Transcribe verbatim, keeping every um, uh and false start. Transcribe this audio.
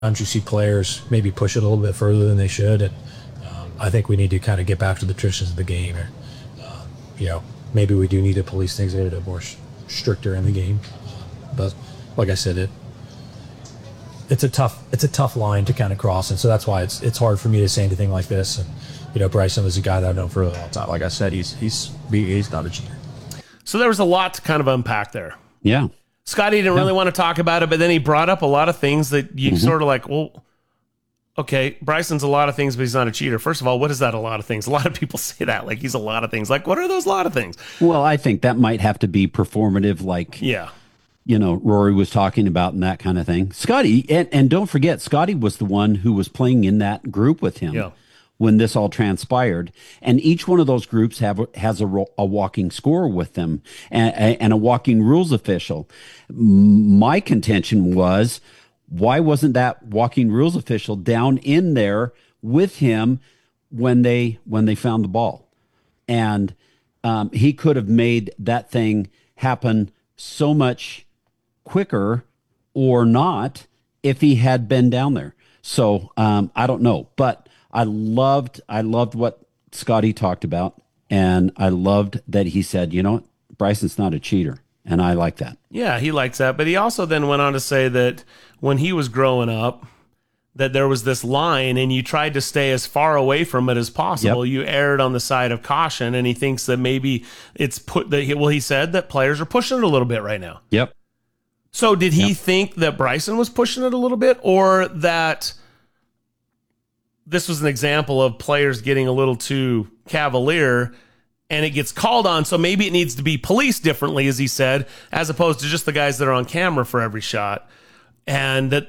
you see players maybe push it a little bit further than they should, and um, I think we need to kind of get back to the traditions of the game. Or, uh, you know, maybe we do need to police things a little bit more sh- stricter in the game. Uh, but like I said, it it's a tough it's a tough line to kind of cross, and so that's why it's it's hard for me to say anything like this. And you know, Bryson was a guy that I've known for a long time. Like I said, he's he's he's not a cheater. So there was a lot to kind of unpack there. Yeah. Scotty didn't yeah. really want to talk about it, but then he brought up a lot of things that you mm-hmm. sort of like, well, okay, Bryson's a lot of things, but he's not a cheater. First of all, what is that a lot of things? A lot of people say that, like he's a lot of things. Like, what are those lot of things? Well, I think that might have to be performative, like, yeah, you know, Rory was talking about and that kind of thing. Scotty, and, and don't forget, Scotty was the one who was playing in that group with him. Yeah. When this all transpired, and each one of those groups have has a, a walking score with them and, and a walking rules official. My contention was, why wasn't that walking rules official down in there with him when they when they found the ball? And um, he could have made that thing happen so much quicker or not if he had been down there. So um, I don't know, but I loved, I loved what Scotty talked about, and I loved that he said, you know what, Bryson's not a cheater, and I like that. Yeah, he likes that, but he also then went on to say that when he was growing up, that there was this line, and you tried to stay as far away from it as possible. Yep. You erred on the side of caution, and he thinks that maybe it's put that. Well, he said that players are pushing it a little bit right now. Yep. So did he yep. think that Bryson was pushing it a little bit, or that this was an example of players getting a little too cavalier and it gets called on, so maybe it needs to be policed differently, as he said, as opposed to just the guys that are on camera for every shot, and that